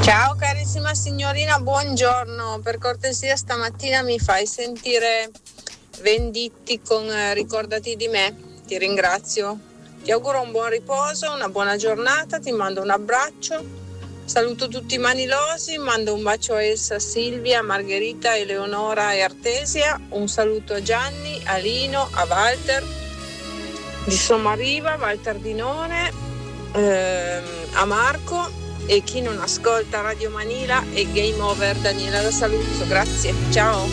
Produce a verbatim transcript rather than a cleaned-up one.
Ciao carissima signorina, buongiorno. Per cortesia stamattina mi fai sentire Venditti con eh, Ricordati di me. Ti ringrazio. Ti auguro un buon riposo, una buona giornata, ti mando un abbraccio. Saluto tutti i manilosi, mando un bacio a Elsa, Silvia, Margherita, Eleonora e Artesia. Un saluto a Gianni, a Lino, a Walter di Sommariva, Walter Dinone, ehm, a Marco. E chi non ascolta Radio Manila e Game Over, Daniela da Saluzzo, grazie, ciao.